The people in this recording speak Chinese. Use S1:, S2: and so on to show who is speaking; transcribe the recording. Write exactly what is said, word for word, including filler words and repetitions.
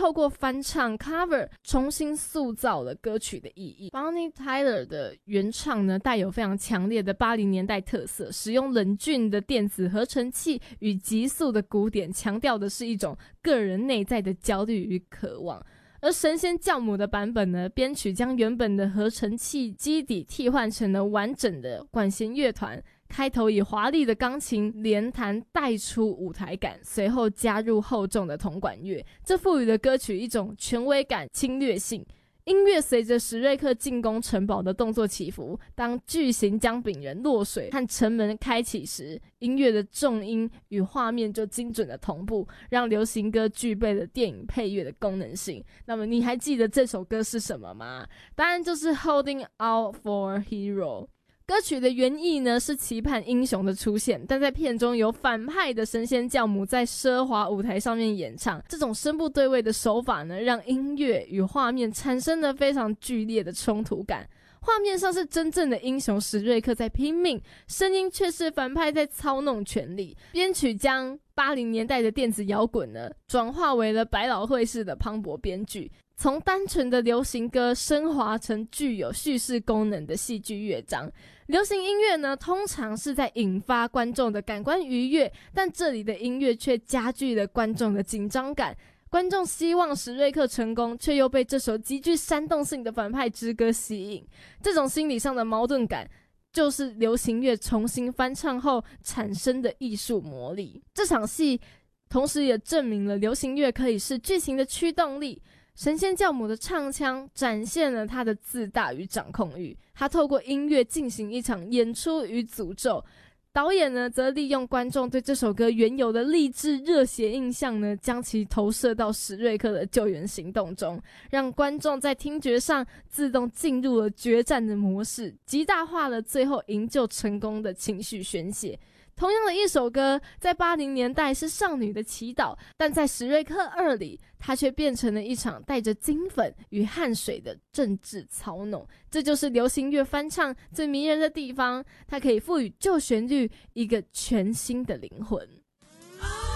S1: 透过翻唱 cover 重新塑造了歌曲的意义。 Bonnie Tyler 的原唱呢，带有非常强烈的八零年代特色，使用冷峻的电子合成器与急速的鼓点，强调的是一种个人内在的焦虑与渴望。而神仙教母的版本呢，编曲将原本的合成器基底替换成了完整的管弦乐团，开头以华丽的钢琴连弹带出舞台感，随后加入厚重的铜管乐，这赋予了歌曲一种权威感、侵略性。音乐随着史瑞克进攻城堡的动作起伏，当巨型姜饼人落水和城门开启时，音乐的重音与画面就精准的同步，让流行歌具备了电影配乐的功能性。那么你还记得这首歌是什么吗？当然就是 Holding Out for Hero。歌曲的原意呢是期盼英雄的出现，但在片中有反派的神仙教母在奢华舞台上面演唱，这种声部对位的手法呢，让音乐与画面产生了非常剧烈的冲突感。画面上是真正的英雄史瑞克在拼命，声音却是反派在操弄权力。编曲将八零年代的电子摇滚呢，转化为了百老汇式的磅礴编剧，从单纯的流行歌升华成具有叙事功能的戏剧乐章。流行音乐呢，通常是在引发观众的感官愉悦，但这里的音乐却加剧了观众的紧张感。观众希望史瑞克成功，却又被这首极具煽动性的反派之歌吸引。这种心理上的矛盾感，就是流行乐重新翻唱后产生的艺术魔力。这场戏同时也证明了流行乐可以是剧情的驱动力。神仙教母的唱腔展现了他的自大与掌控欲，他透过音乐进行一场演出与诅咒。导演呢，则利用观众对这首歌原有的励志热血印象呢，将其投射到史瑞克的救援行动中，让观众在听觉上自动进入了决战的模式，极大化了最后营救成功的情绪宣泄。同样的一首歌，在八零年代是少女的祈祷，但在史瑞克二里，它却变成了一场带着金粉与汗水的政治操弄。这就是流行乐翻唱最迷人的地方，它可以赋予旧旋律一个全新的灵魂。